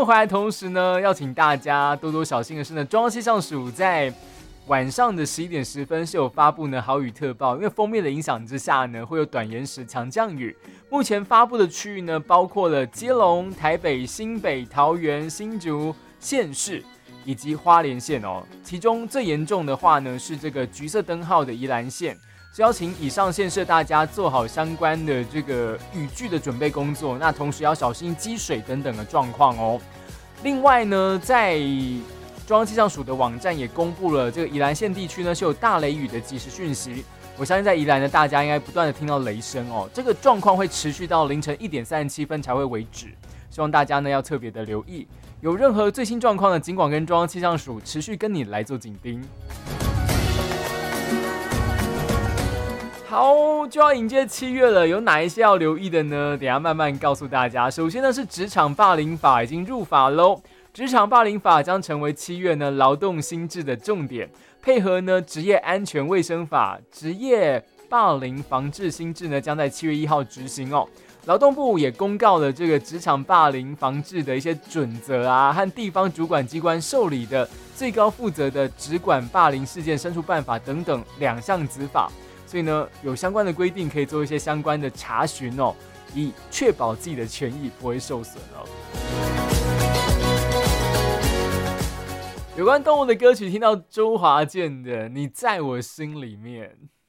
闻回来的同时呢，要请大家多多小心的是呢，中央气象署在晚上的11:10是有发布呢豪雨特报，因为锋面的影响之下呢，会有短延时强降雨。目前发布的区域呢，包括了基隆、台北、新北、桃园、新竹县市以及花莲县哦。其中最严重的话呢，是这个橘色灯号的宜兰县。是邀请以上县市大家做好相关的这个雨具的准备工作，那同时要小心积水等等的状况哦。另外呢，在中央气象署的网站也公布了这个宜兰县地区呢是有大雷雨的即时讯息。我相信在宜兰的大家应该不断的听到雷声哦，这个状况会持续到凌晨1:37才会为止，希望大家呢要特别的留意，有任何最新状况呢，尽管跟中央气象署持续跟你来做紧盯。好，就要迎接7月了，有哪一些要留意的呢？等一下慢慢告诉大家。首先呢是职场霸凌法已经入法喽，职场霸凌法将成为7月呢劳动新制的重点，配合呢职业安全卫生法，职业霸凌防治新制呢将在7月1号执行哦。劳动部也公告了这个职场霸凌防治的一些准则啊，和地方主管机关受理的最高负责的职管霸凌事件申诉办法等等2项子法。所以呢，有相关的规定可以做一些相关的查询哦，以确保自己的权益不会受损哦。有关动物的歌曲，听到周华健的《你在我心里面》。